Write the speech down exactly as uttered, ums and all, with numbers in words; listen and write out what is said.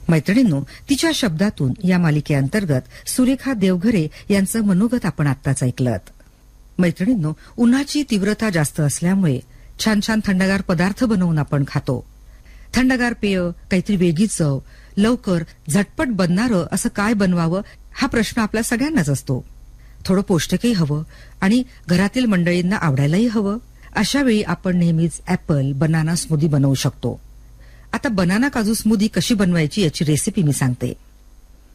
मैत्रिणींनो, तिच्या शब्दातून या मालिकेअंतर्गत सुरेखा देवघरे यांचं मनोगत आपण आत्ताच ऐकलं. मैत्रिणींनो, उन्हाची तीव्रता जास्त असल्यामुळे छान छान थंडगार पदार्थ बनवून आपण खातो. थंडगार पेय, काहीतरी वेगळी चव, लवकर झटपट बनणारं असं काय बनवावं हा प्रश्न आपल्या सगळ्यांनाच असतो. थोडं पौष्टिकही हवं आणि घरातील मंडळींना आवडायलाही हवं. अशा वेळी आपण नेहमीच ऍपल बनाना स्मूदी बनवू शकतो. आता बनाना काजू स्मूदी कशी बनवायची याची रेसिपी मी सांगते.